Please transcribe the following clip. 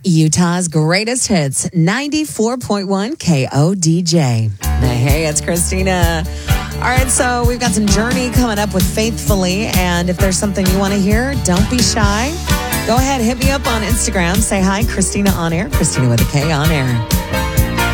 Utah's greatest hits, 94.1 KODJ. Hey, it's Christina. All right, so we've got some Journey coming up with Faithfully. And if there's something you want to hear, don't be shy. Go ahead, hit me up on Instagram. Say hi, Christina on air. Christina with a K on air.